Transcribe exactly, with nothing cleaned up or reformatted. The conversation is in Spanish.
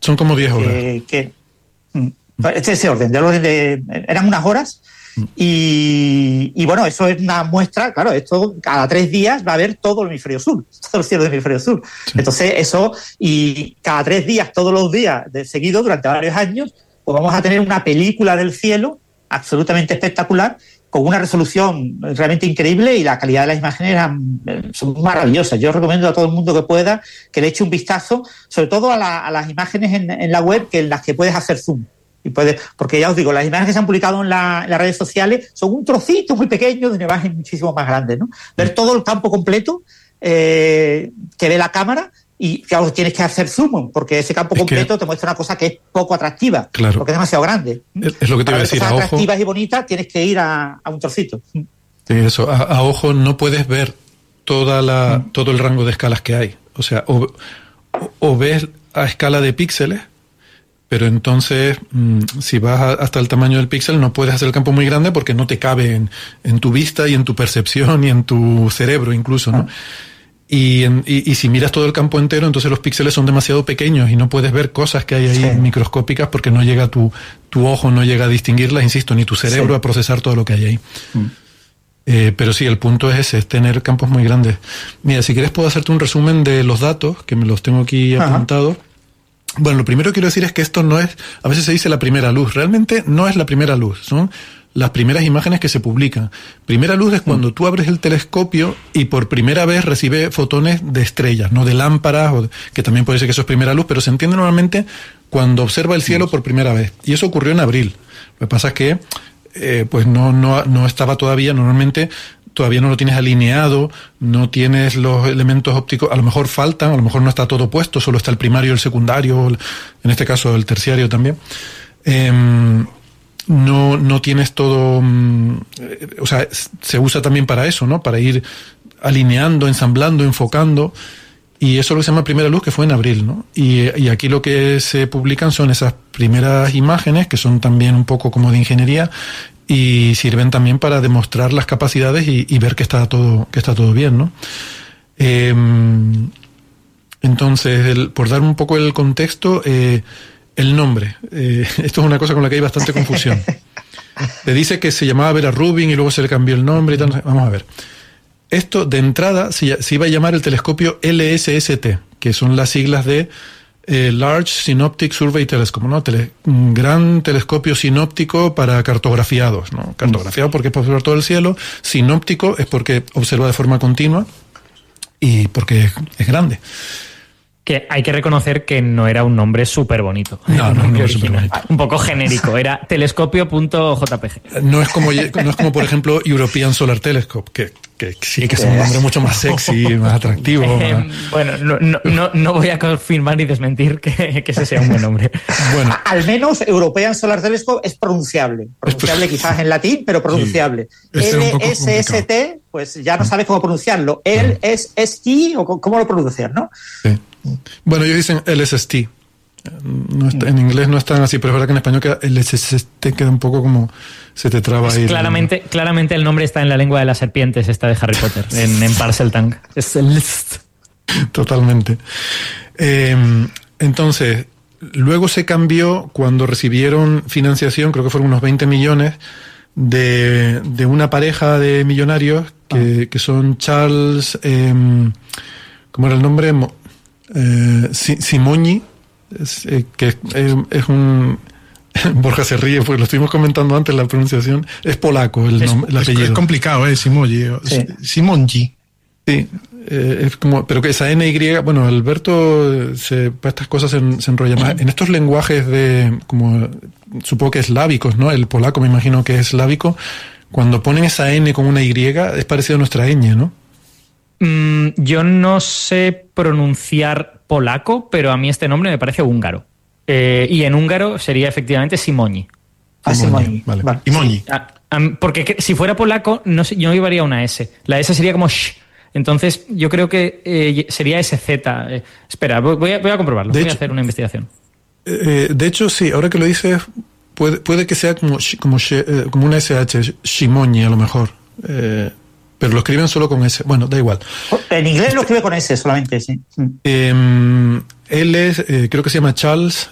Son como diez horas. Que, que, este es ese orden, del orden de, eran unas horas. Y, y bueno, eso es una muestra, claro, esto cada tres días va a haber todo el hemisferio sur, todo el cielo del hemisferio sur. Sí. Entonces eso, y cada tres días, todos los días de seguido, durante varios años, pues vamos a tener una película del cielo absolutamente espectacular, con una resolución realmente increíble, y la calidad de las imágenes eran, son maravillosas. Yo recomiendo a todo el mundo que pueda que le eche un vistazo, sobre todo a, la, a las imágenes en, en la web, que en las que puedes hacer zoom. Y puede, porque ya os digo, las imágenes que se han publicado en, la, en las redes sociales son un trocito muy pequeño de una imagen muchísimo más grande, ¿no? Ver todo el campo completo eh, que ve la cámara, y claro, tienes que hacer zoom, porque ese campo es completo te muestra una cosa que es poco atractiva, claro, porque es demasiado grande. Es, es lo que te iba a decir, cosas a ojo. atractivas y bonitas tienes que ir a, a un trocito. Sí, eso, a, a ojo no puedes ver toda la, mm. todo el rango de escalas que hay. O sea, o, o, o ves a escala de píxeles, pero entonces, mmm, si vas a, hasta el tamaño del píxel, no puedes hacer el campo muy grande porque no te cabe en, en tu vista y en tu percepción y en tu cerebro incluso, ¿no? Ah. Y, en, y, y si miras todo el campo entero, entonces los píxeles son demasiado pequeños y no puedes ver cosas que hay ahí sí. microscópicas, porque no llega tu, tu ojo, no llega a distinguirlas, insisto, ni tu cerebro sí. a procesar todo lo que hay ahí. Mm. Eh, pero sí, el punto es ese, es tener campos muy grandes. Mira, si quieres puedo hacerte un resumen de los datos, que me los tengo aquí Ajá. apuntados. Bueno, lo primero que quiero decir es que esto no es, a veces se dice la primera luz, realmente no es la primera luz, son las primeras imágenes que se publican. Primera luz es cuando mm. tú abres el telescopio y por primera vez recibe fotones de estrellas, no de lámparas, o de, que también puede ser que eso es primera luz, pero se entiende normalmente cuando observa el cielo por primera vez. Y eso ocurrió en abril. Lo que pasa es que eh, pues no, no, no estaba todavía, normalmente todavía no lo tienes alineado, no tienes los elementos ópticos, a lo mejor faltan, a lo mejor no está todo puesto, solo está el primario, el secundario, en este caso el terciario también. Eh, no, no tienes todo, eh, o sea, se usa también para eso, ¿no? Para ir alineando, ensamblando, enfocando, y eso es lo que se llama primera luz, que fue en abril, ¿no? Y, y aquí lo que se publican son esas primeras imágenes, que son también un poco como de ingeniería, y sirven también para demostrar las capacidades y, y ver que está todo que está todo bien, ¿no? Eh, entonces, el, por dar un poco el contexto, eh, el nombre. Eh, esto es una cosa con la que hay bastante confusión. Le dice que se llamaba Vera Rubin y luego se le cambió el nombre y tal. Vamos a ver. Esto, de entrada, se, se iba a llamar el telescopio L S S T, que son las siglas de Eh, Large Synoptic Survey Telescope, ¿no? Tele, un gran telescopio sinóptico para cartografiados, ¿no? Cartografiado porque es para observar todo el cielo, sinóptico es porque observa de forma continua y porque es, es grande. Que hay que reconocer que no era un nombre súper bonito. No, no, no es súper bonito. Un poco genérico, era telescopio punto J P G. No es como, no es como por ejemplo, European Solar Telescope, que, que sí que es un nombre mucho más sexy, más atractivo. Eh, más... Bueno, no, no, no, no voy a confirmar ni desmentir que, que ese sea un buen nombre. Bueno, al menos European Solar Telescope es pronunciable. Pronunciable quizás en latín, pero pronunciable. Sí, L S S T, pues ya no sabes cómo pronunciarlo. L S S T, o cómo lo pronuncias, ¿no? Sí. Bueno, ellos dicen L S S T. No está, en inglés no están así, pero es verdad que en español queda L S S T, queda un poco como se te traba pues ahí. Claramente, el... claramente el nombre está en la lengua de las serpientes, esta de Harry Potter, en, en Parseltongue. Es el... Totalmente. Eh, entonces, luego se cambió cuando recibieron financiación, creo que fueron unos veinte millones, de, de una pareja de millonarios que, ah. que son Charles... Eh, ¿Cómo era el nombre? Eh, Simonyi, es, eh, que es, eh, es un... Borja se ríe porque lo estuvimos comentando antes, la pronunciación. Es polaco el, nom- el apellido. Es complicado, ¿eh? Simonyi. Sí. Simonyi. Sí, eh, es como... Pero que esa N Y... Bueno, Alberto se, para estas cosas se, se enrolla más. En estos lenguajes de... como supongo que eslávicos, ¿no? El polaco me imagino que es eslávico. Cuando ponen esa N con una Y es parecido a nuestra ñ, ¿no? Yo no sé pronunciar polaco, pero a mí este nombre me parece húngaro. Eh, y en húngaro sería efectivamente Simonyi. Ah, Simonyi. Vale. Vale. Simonyi. Sí. Ah, um, porque si fuera polaco, no sé, yo no llevaría una S. La S sería como sh. Entonces, yo creo que eh, sería S Z. Eh, espera, voy a, voy a comprobarlo. De voy hecho, a hacer una investigación. Eh, de hecho, sí, ahora que lo dices, puede, puede que sea como, como, eh, como una S H, Simonyi a lo mejor. Eh, pero lo escriben solo con S. Bueno, da igual. En inglés lo escribe con S solamente, sí. Eh, él es, eh, creo que se llama Charles